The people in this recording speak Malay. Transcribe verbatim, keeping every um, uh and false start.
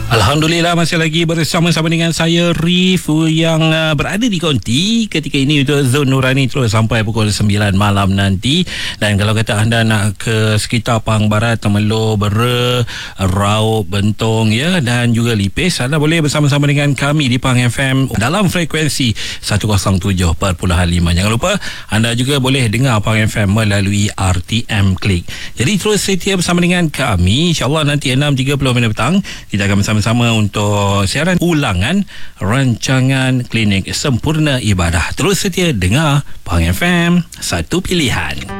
Alhamdulillah masih lagi bersama-sama dengan saya Rif yang uh, berada di Konti ketika ini untuk Zon Nurani terus sampai pukul sembilan malam nanti. Dan kalau kata anda nak ke sekitar Pahang Barat, Temerloh, Bera, Raub, Bentong ya, dan juga Lipis, anda boleh bersama-sama dengan kami di Pahang F M dalam frekuensi seratus tujuh perpuluhan lima. Jangan lupa anda juga boleh dengar Pahang F M melalui R T M Klik. Jadi terus setia bersama dengan kami. InsyaAllah nanti enam tiga puluh minit petang kita akan bersama sama untuk siaran ulangan rancangan Klinik Sempurna Ibadah. Terus setia dengar Pahang F M, satu pilihan.